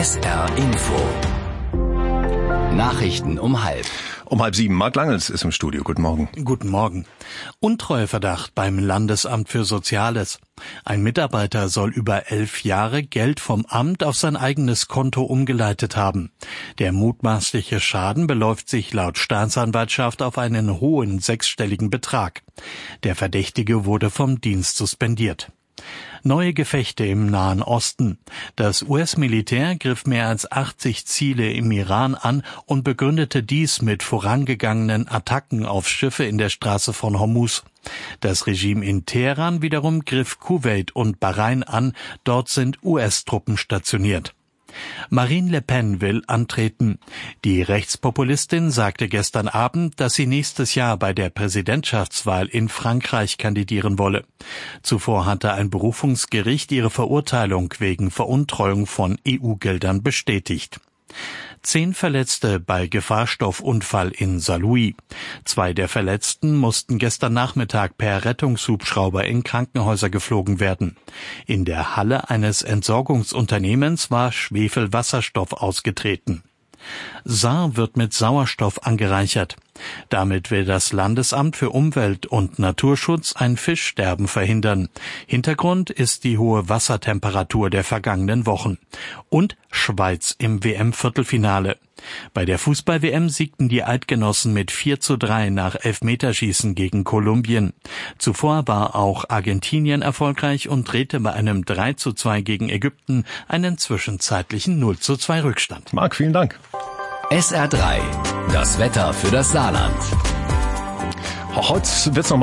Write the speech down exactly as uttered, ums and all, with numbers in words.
S R Info. Nachrichten um halb. Um halb sieben. Marc Langels ist im Studio. Guten Morgen. Guten Morgen. Untreueverdacht beim Landesamt für Soziales. Ein Mitarbeiter soll über elf Jahre Geld vom Amt auf sein eigenes Konto umgeleitet haben. Der mutmaßliche Schaden beläuft sich laut Staatsanwaltschaft auf einen hohen sechsstelligen Betrag. Der Verdächtige wurde vom Dienst suspendiert. Neue Gefechte im Nahen Osten. Das U S-Militär griff mehr als achtzig Ziele im Iran an und begründete dies mit vorangegangenen Attacken auf Schiffe in der Straße von Hormuz. Das Regime in Teheran wiederum griff Kuwait und Bahrain an. Dort sind U S-Truppen stationiert. Marine Le Pen will antreten. Die Rechtspopulistin sagte gestern Abend, dass sie nächstes Jahr bei der Präsidentschaftswahl in Frankreich kandidieren wolle. Zuvor hatte ein Berufungsgericht ihre Verurteilung wegen Veruntreuung von E U-Geldern bestätigt. Zehn Verletzte bei Gefahrstoffunfall in Saarlouis. Zwei der Verletzten mussten gestern Nachmittag per Rettungshubschrauber in Krankenhäuser geflogen werden. In der Halle eines Entsorgungsunternehmens war Schwefelwasserstoff ausgetreten. Saar wird mit Sauerstoff angereichert. Damit will das Landesamt für Umwelt und Naturschutz ein Fischsterben verhindern. Hintergrund ist die hohe Wassertemperatur der vergangenen Wochen. Und Schweiz im W M-Viertelfinale. Bei der Fußball-W M siegten die Eidgenossen mit vier zu drei nach Elfmeterschießen gegen Kolumbien. Zuvor war auch Argentinien erfolgreich und drehte bei einem drei zu zwei gegen Ägypten einen zwischenzeitlichen null zu zwei Rückstand. Marc, vielen Dank. S R drei, das Wetter für das Saarland. Heute wird's noch